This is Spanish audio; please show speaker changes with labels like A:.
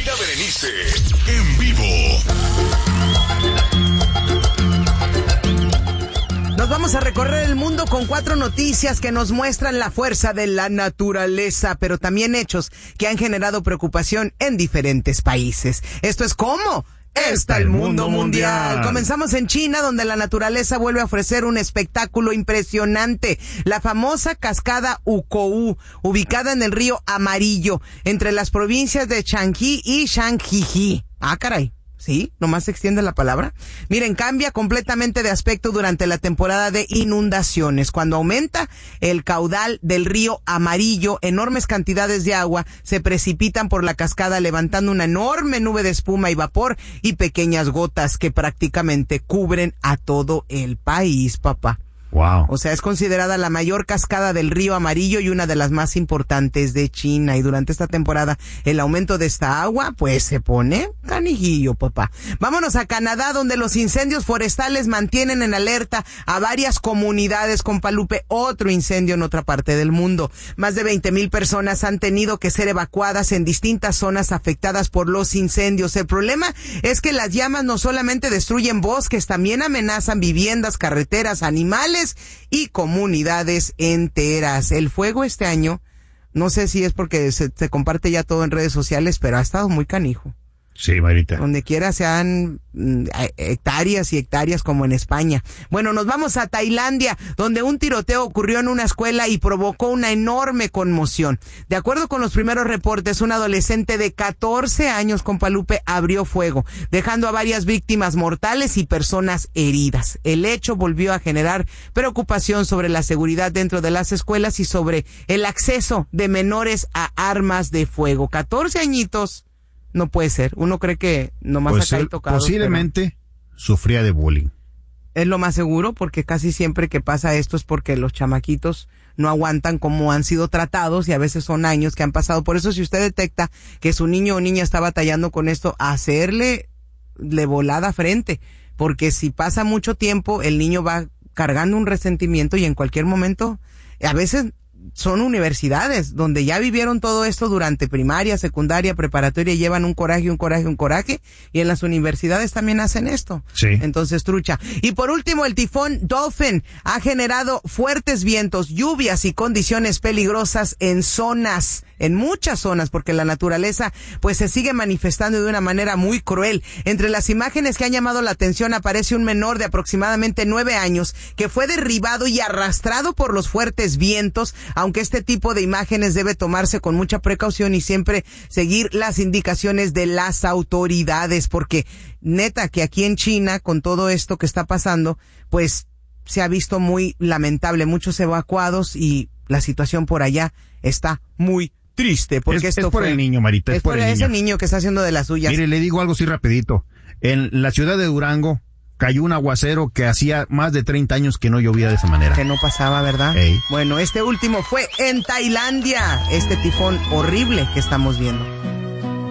A: Mayra Berenice, en vivo.
B: Nos vamos a recorrer el mundo con 4 noticias que nos muestran la fuerza de la naturaleza, pero también hechos que han generado preocupación en diferentes países. Esto es ¿Cómo está el mundo mundial? Comenzamos en China, donde la naturaleza vuelve a ofrecer un espectáculo impresionante. La famosa cascada Hukou, ubicada en el río Amarillo, entre las provincias de Shanxi y Shanxi. Ah, caray. Sí, nomás se extiende la palabra. Miren, cambia completamente de aspecto durante la temporada de inundaciones. Cuando aumenta el caudal del río Amarillo, enormes cantidades de agua se precipitan por la cascada, levantando una enorme nube de espuma y vapor y pequeñas gotas que prácticamente cubren a todo el país, papá.
C: Wow.
B: O sea, es considerada la mayor cascada del río Amarillo y una de las más importantes de China. Y durante esta temporada, el aumento de esta agua, pues se pone canijillo, papá. Vámonos a Canadá, donde los incendios forestales mantienen en alerta a varias comunidades. Con Palupe, otro incendio en otra parte del mundo. Más de 20,000 personas han tenido que ser evacuadas en distintas zonas afectadas por los incendios. El problema es que las llamas no solamente destruyen bosques, también amenazan viviendas, carreteras, animales y comunidades enteras. El fuego este año, no sé si es porque se comparte ya todo en redes sociales, pero ha estado muy canijo.
C: Sí, Marita.
B: Donde quiera sean hectáreas y hectáreas como en España. Bueno, nos vamos a Tailandia, donde un tiroteo ocurrió en una escuela y provocó una enorme conmoción. De acuerdo con los primeros reportes, un adolescente de 14 años, con Palupe, abrió fuego, dejando a varias víctimas mortales y personas heridas. El hecho volvió a generar preocupación sobre la seguridad dentro de las escuelas y sobre el acceso de menores a armas de fuego. 14 añitos. No puede ser. Uno cree que nomás
C: pues
B: acá hay tocados.
C: Posiblemente sufría de bullying.
B: Es lo más seguro, porque casi siempre que pasa esto es porque los chamaquitos no aguantan cómo han sido tratados y a veces son años que han pasado. Por eso, si usted detecta que su niño o niña está batallando con esto, hacerle de volada frente, porque si pasa mucho tiempo, el niño va cargando un resentimiento y en cualquier momento, a veces son universidades donde ya vivieron todo esto durante primaria, secundaria, preparatoria, y llevan un coraje, y en las universidades también hacen esto.
C: Sí.
B: Entonces, trucha. Y por último, el tifón Dolphin ha generado fuertes vientos, lluvias y condiciones peligrosas en muchas zonas, porque la naturaleza pues se sigue manifestando de una manera muy cruel. Entre las imágenes que han llamado la atención aparece un menor de aproximadamente 9 años que fue derribado y arrastrado por los fuertes vientos, aunque este tipo de imágenes debe tomarse con mucha precaución y siempre seguir las indicaciones de las autoridades, porque neta que aquí en China, con todo esto que está pasando, pues se ha visto muy lamentable, muchos evacuados y la situación por allá está muy triste, porque
C: es por el niño, Marita,
B: es por ese niño que está haciendo de las suyas.
C: Mire, le digo algo así rapidito. En la ciudad de Durango cayó un aguacero que hacía más de 30 años que no llovía de esa manera.
B: Que no pasaba, ¿verdad?
C: Ey.
B: Bueno, este último fue en Tailandia, este tifón horrible que estamos viendo.